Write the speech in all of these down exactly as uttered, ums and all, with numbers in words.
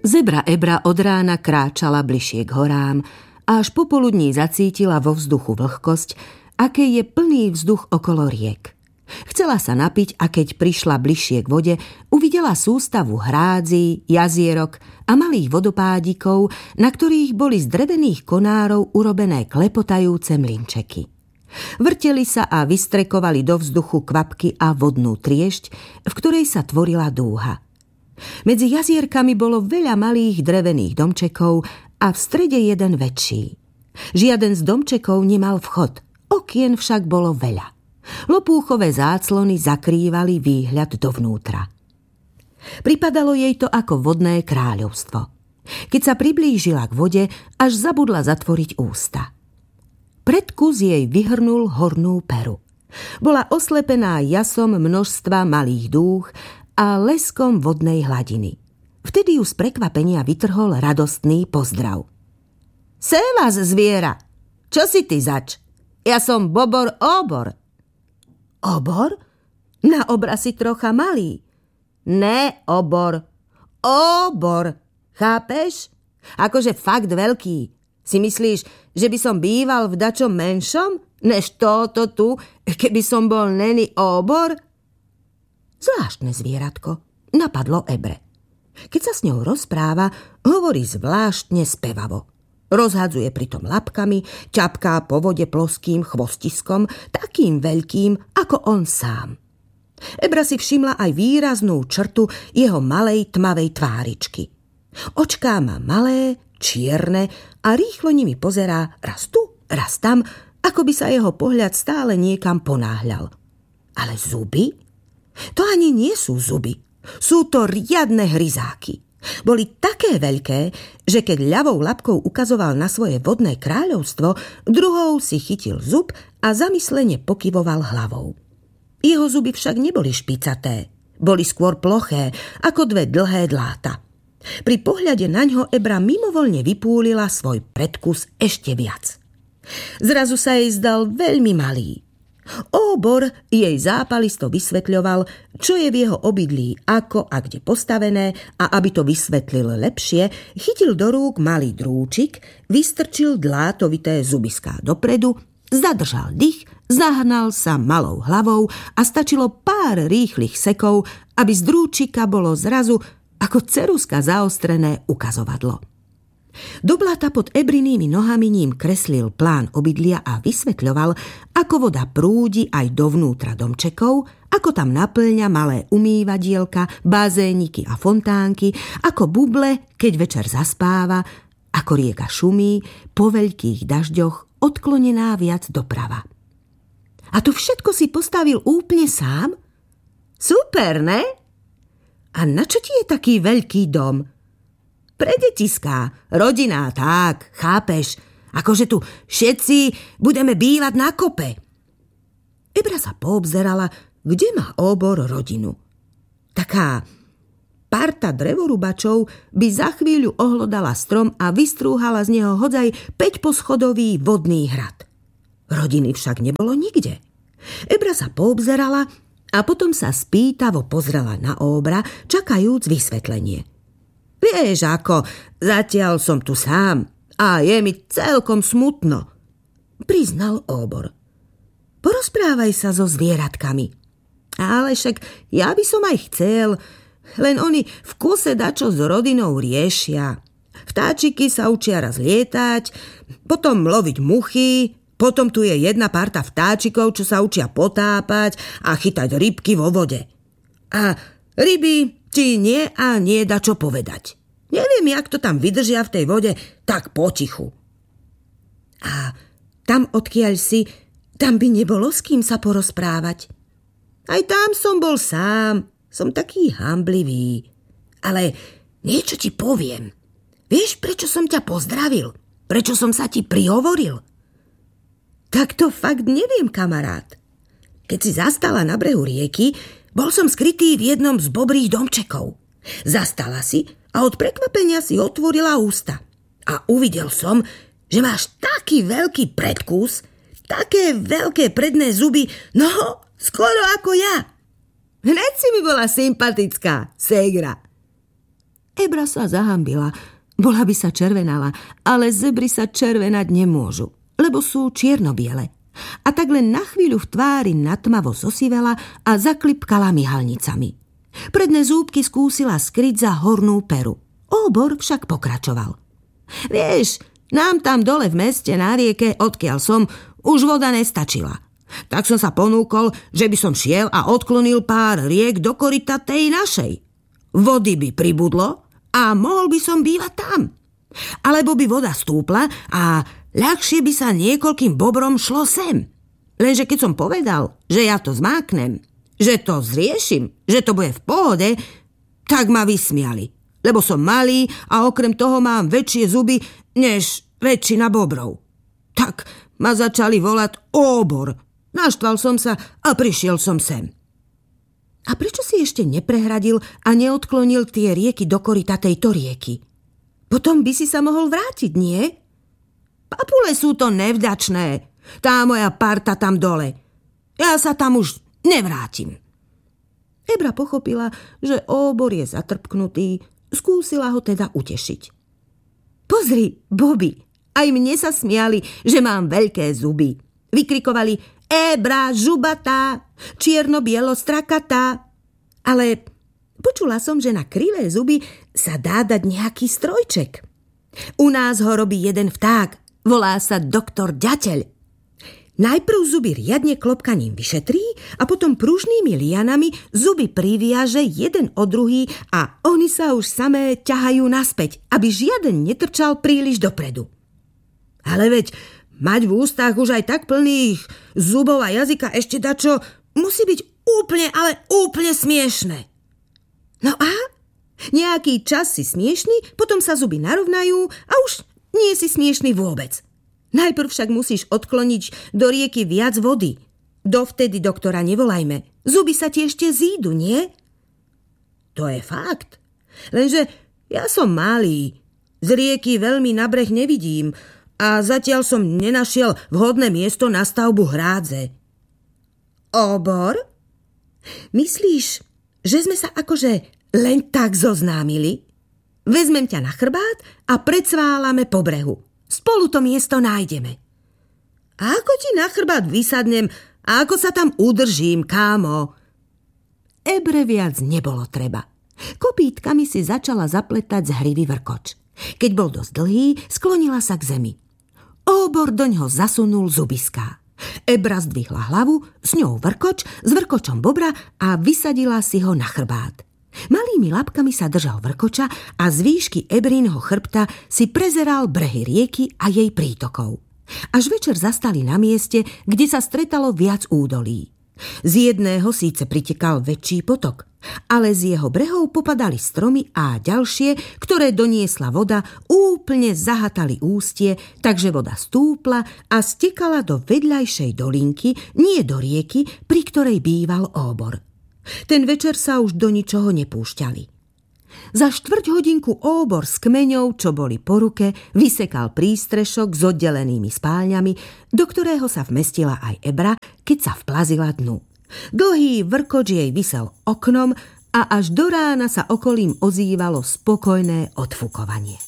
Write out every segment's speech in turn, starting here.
Zebra Ebra od rána kráčala bližšie k horám a až popoludní zacítila vo vzduchu vlhkosť, aké je plný vzduch okolo riek. Chcela sa napiť a keď prišla bližšie k vode, uvidela sústavu hrádzi, jazierok a malých vodopádikov, na ktorých boli z drevených konárov urobené klepotajúce mlynčeky. Vrteli sa a vystrekovali do vzduchu kvapky a vodnú triešť, v ktorej sa tvorila dúha. Medzi jazierkami bolo veľa malých drevených domčekov a v strede jeden väčší. Žiaden z domčekov nemal vchod, okien však bolo veľa. Lopúchové záclony zakrývali výhľad dovnútra. Pripadalo jej to ako vodné kráľovstvo. Keď sa priblížila k vode, až zabudla zatvoriť ústa. Predkus jej vyhrnul hornú peru. Bola oslepená jasom množstva malých dúch a leskom vodnej hladiny. Vtedy ju z prekvapenia vytrhol radostný pozdrav. Sévas, zviera! Čo si ty zač? Ja som Bobor Óbor. Obor? Na obraz si trocha malý. Ne, obor. Óbor. Chápeš? Akože fakt veľký. Si myslíš, že by som býval v dačom menšom, než toto tu, keby som bol neni Óbor? Zvláštne zvieratko, napadlo Ebre. Keď sa s ňou rozpráva, hovorí zvláštne spevavo. Rozhadzuje pritom labkami, ťapká po vode ploským chvostiskom, takým veľkým ako on sám. Ebra si všimla aj výraznú črtu jeho malej tmavej tváričky. Očká má malé, čierne a rýchlo nimi pozerá raz tu, raz tam, ako by sa jeho pohľad stále niekam ponáhľal. Ale zuby? To ani nie sú zuby. Sú to riadne hryzáky. Boli také veľké, že keď ľavou labkou ukazoval na svoje vodné kráľovstvo, druhou si chytil zub a zamyslene pokyvoval hlavou. Jeho zuby však neboli špicaté. Boli skôr ploché, ako dve dlhé dláta. Pri pohľade na ňo Ebra mimovoľne vypúlila svoj predkus ešte viac. Zrazu sa jej zdal veľmi malý. Óbor jej zápalisto vysvetľoval, čo je v jeho obydlí, ako a kde postavené, a aby to vysvetlil lepšie, chytil do rúk malý drúčik, vystrčil dlátovité zubiská dopredu, zadržal dých, zahnal sa malou hlavou a stačilo pár rýchlych sekov, aby z drúčika bolo zrazu ako ceruska zaostrené ukazovadlo. Do blata pod Ebrinými nohami ním kreslil plán obydlia a vysvetľoval, ako voda prúdi aj dovnútra domčekov, ako tam napĺňa malé umývadielka, bazéniky a fontánky, ako buble, keď večer zaspáva, ako rieka šumí, po veľkých dažďoch odklonená viac doprava. A to všetko si postavil úplne sám? Super, ne? A na čo ti je taký veľký dom? Pre detiská, rodina, tak, chápeš, akože tu všetci budeme bývať na kope. Ebra sa poobzerala, kde má Óbor rodinu. Taká parta drevorubačov by za chvíľu ohlodala strom a vystrúhala z neho hodzaj päťposchodový vodný hrad. Rodiny však nebolo nikde. Ebra sa poobzerala a potom sa spýtavo pozrela na Óbra, čakajúc vysvetlenie. Vieš ako, zatiaľ som tu sám a je mi celkom smutno, priznal Óbor. Porozprávaj sa so zvieratkami. Ale však ja by som aj chcel, len oni v kuse dačo s rodinou riešia. Vtáčiky sa učia raz lietať, potom loviť muchy, potom tu je jedna parta vtáčikov, čo sa učia potápať a chytať rybky vo vode. A ryby či nie a nie da čo povedať. Neviem, jak to tam vydržia v tej vode tak potichu. A tam, odkiaľ si, tam by nebolo s kým sa porozprávať. Aj tam som bol sám, som taký hamblivý. Ale niečo ti poviem. Vieš, prečo som ťa pozdravil? Prečo som sa ti prihovoril? Tak to fakt neviem, kamarát. Keď si zastala na brehu rieky, bol som skrytý v jednom z bobrých domčekov. Zastala si a od prekvapenia si otvorila ústa. A uvidel som, že máš taký veľký predkus, také veľké predné zuby, no skoro ako ja. Hneď si mi bola sympatická, ségra. Ebra sa zahambila. Bola by sa červenala, ale zebry sa červenať nemôžu, lebo sú čierno-biele. A tak len na chvíľu v tvári natmavo zosivela a zaklipkala myhalnicami. Predné zúbky skúsila skryť za hornú peru. Óbor však pokračoval. Vieš, nám tam dole v meste na rieke, odkiaľ som, už voda nestačila. Tak som sa ponúkol, že by som šiel a odklonil pár riek do koryta tej našej. Vody by pribudlo a mohol by som bývať tam. Alebo by voda stúpla a ľahšie by sa niekoľkým bobrom šlo sem. Lenže keď som povedal, že ja to zmáknem, že to zriešim, že to bude v pohode, tak ma vysmiali. Lebo som malý a okrem toho mám väčšie zuby než väčšina bobrov. Tak ma začali volať Óbor. Naštval som sa a prišiel som sem. A prečo si ešte neprehradil a neodklonil tie rieky do koryta tejto rieky? Potom by si sa mohol vrátiť, nie? Papule sú to nevďačné. Tá moja parta tam dole. Ja sa tam už nevrátim. Ebra pochopila, že Óbor je zatrpknutý, skúsila ho teda utešiť. Pozri, Bobby, aj mne sa smiali, že mám veľké zuby. Vykrikovali Ebra žubatá, čierno-bielo strakatá. Ale počula som, že na krivé zuby sa dá dať nejaký strojček. U nás ho robí jeden vták, volá sa doktor Ďateľ. Najprv zuby riadne klopkaním vyšetrí a potom pružnými lianami zuby priviaže jeden o druhý a oni sa už samé ťahajú naspäť, aby žiaden netrčal príliš dopredu. Ale veď mať v ústach už aj tak plných zubov a jazyka ešte dačo musí byť úplne, ale úplne smiešné. No a? Nejaký čas si smiešný, potom sa zuby narovnajú a už nie si smiešný vôbec. Najprv však musíš odkloniť do rieky viac vody. Dovtedy doktora nevolajme. Zuby sa ti ešte zídu, nie? To je fakt. Lenže ja som malý. Z rieky veľmi na breh nevidím a zatiaľ som nenašiel vhodné miesto na stavbu hrádze. Óbor? Myslíš, že sme sa akože len tak zoznámili? Vezmem ťa na chrbát a predsválame po brehu. Spolu to miesto nájdeme. A ako ti na chrbát vysadnem a ako sa tam udržím, kámo? Ebre viac nebolo treba. Kopítkami si začala zapletať z hrivy vrkoč. Keď bol dosť dlhý, sklonila sa k zemi. Óbor doňho zasunul zubiská. Ebra zdvihla hlavu, s ňou vrkoč, s vrkočom bobra a vysadila si ho na chrbát. Malými labkami sa držal vrkoča a z výšky Ebrinho chrbta si prezeral brehy rieky a jej prítokov. Až večer zastali na mieste, kde sa stretalo viac údolí. Z jedného síce pritekal väčší potok, ale z jeho brehov popadali stromy a ďalšie, ktoré doniesla voda, úplne zahatali ústie, takže voda stúpla a stekala do vedľajšej dolinky, nie do rieky, pri ktorej býval Óbor. Ten večer sa už do ničoho nepúšťali. Za štvrť hodinku Óbor s kmeňou, čo boli po ruke, vysekal prístrešok s oddelenými spálňami, do ktorého sa vmestila aj Ebra, keď sa vplazila dnu. Dlhý vrkoč jej visel oknom a až do rána sa okolím ozývalo spokojné odfukovanie.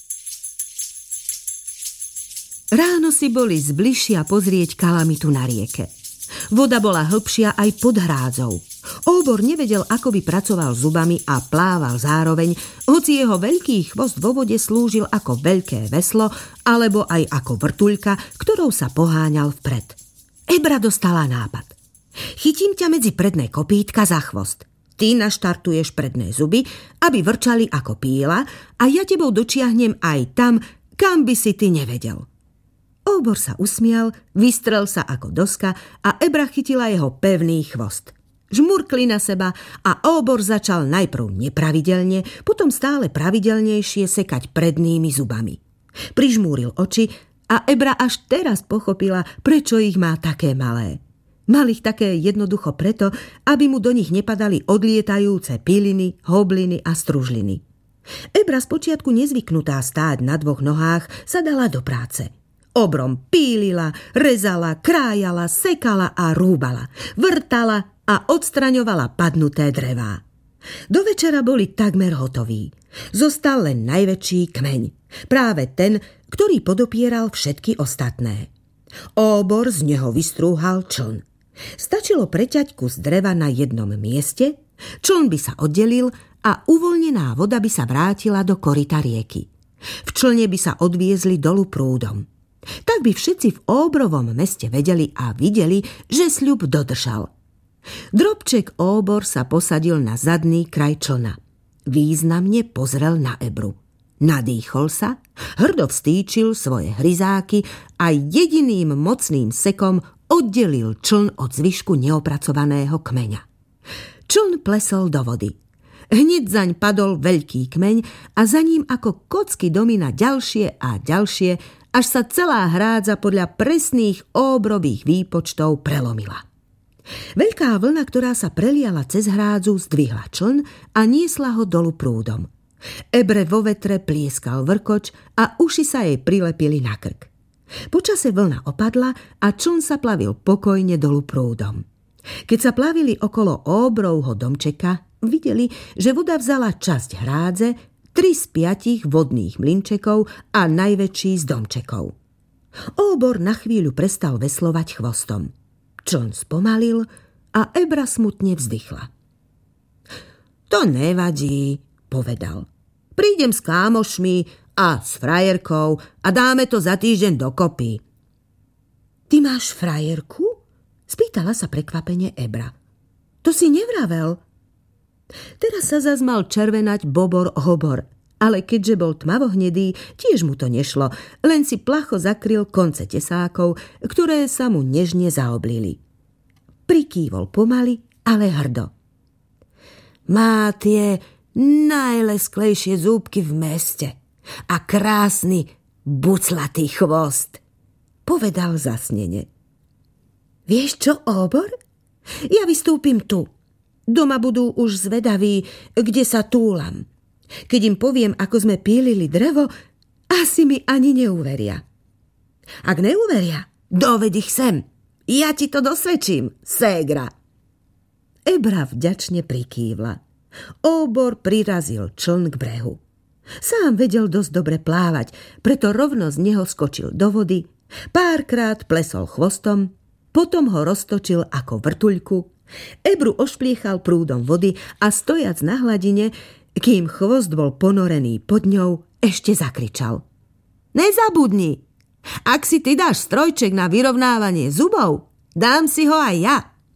Ráno si boli zbližšia pozrieť kalamitu na rieke. Voda bola hlbšia aj pod hrádzou. Óbor nevedel, ako by pracoval zubami a plával zároveň, hoci jeho veľký chvost vo vode slúžil ako veľké veslo alebo aj ako vrtuľka, ktorou sa poháňal vpred. Ebra dostala nápad. Chytím ťa medzi predné kopítka za chvost. Ty naštartuješ predné zuby, aby vrčali ako píla a ja tebou dočiahnem aj tam, kam by si ty nevedel. Óbor sa usmial, vystrel sa ako doska a Ebra chytila jeho pevný chvost. Žmurkli na seba a Óbor začal najprv nepravidelne, potom stále pravidelnejšie sekať prednými zubami. Prižmúril oči a Ebra až teraz pochopila, prečo ich má také malé. Mal ich také jednoducho preto, aby mu do nich nepadali odlietajúce piliny, hobliny a stružliny. Ebra spočiatku nezvyknutá stáť na dvoch nohách sa dala do práce. Obrom pílila, rezala, krájala, sekala a rúbala, vrtala a odstraňovala padnuté drevá. Do večera boli takmer hotoví. Zostal len najväčší kmeň. Práve ten, ktorý podopieral všetky ostatné. Óbor z neho vystrúhal čln. Stačilo preťať kus dreva na jednom mieste, čln by sa oddelil a uvoľnená voda by sa vrátila do koryta rieky. V člne by sa odviezli dolu prúdom. Tak by všetci v Óbrovom meste vedeli a videli, že sľub dodržal. Drobček Óbor sa posadil na zadný kraj člna. Významne pozrel na Ebru. Nadýchol sa, hrdo vstýčil svoje hryzáky a jediným mocným sekom oddelil čln od zvyšku neopracovaného kmeňa. Čln plesol do vody. Hneď zaň padol veľký kmeň a za ním ako kocky domina ďalšie a ďalšie, až sa celá hrádza podľa presných Óbrových výpočtov prelomila. Veľká vlna, ktorá sa preliala cez hrádzu, zdvihla čln a niesla ho dolu prúdom. Ebre vo vetre plieskal vrkoč a uši sa jej prilepili na krk. Počase vlna opadla a čln sa plavil pokojne dolu prúdom. Keď sa plavili okolo Óbrovho domčeka, videli, že voda vzala časť hrádze, tri z piatich vodných mlynčekov a najväčší z domčekov. Óbor na chvíľu prestal veslovať chvostom. Čln spomalil a Ebra smutne vzdychla. To nevadí, povedal. Prídem s kámošmi a s frajerkou a dáme to za týždeň dokopy. Ty máš frajerku? Spýtala sa prekvapene Ebra. To si nevravel. Teraz sa zas mal červenať Bobor Hobor, ale keďže bol tmavohnedý, tiež mu to nešlo, len si placho zakryl konce tesákov, ktoré sa mu nežne zaoblili. Prikývol pomaly, ale hrdo. Má tie najlesklejšie zúbky v meste a krásny buclatý chvost, povedal zasnene. Vieš čo, Óbor? Ja vystúpim tu. Doma budú už zvedaví, kde sa túlam. Keď im poviem, ako sme pílili drevo, asi mi ani neuveria. Ak neuveria, doved ich sem. Ja ti to dosvedčím, ségra. Ebra vďačne prikývla. Óbor prirazil čln k brehu. Sám vedel dosť dobre plávať, preto rovno z neho skočil do vody, párkrát plesol chvostom, potom ho roztočil ako vrtuľku, Ebru ošpliechal prúdom vody a stojac na hladine, kým chvost bol ponorený pod ňou, ešte zakričal. Nezabudni, ak si ty dáš strojček na vyrovnávanie zubov, dám si ho aj ja.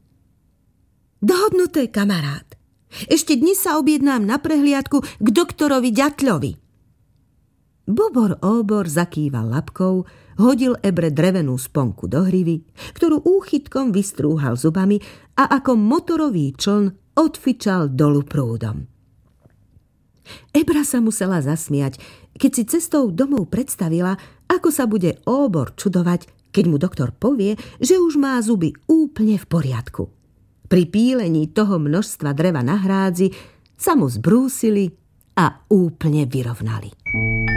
Dohodnuté, kamarát. Ešte dnes sa objednám na prehliadku k doktorovi Ďatľovi. Bobor Óbor zakýval labkou, hodil Ebre drevenú sponku do hrivy, ktorú úchytkom vystrúhal zubami a ako motorový čln odfičal dolu prúdom. Ebra sa musela zasmiať, keď si cestou domov predstavila, ako sa bude Óbor čudovať, keď mu doktor povie, že už má zuby úplne v poriadku. Pri pílení toho množstva dreva na hrádzi sa mu zbrúsili a úplne vyrovnali.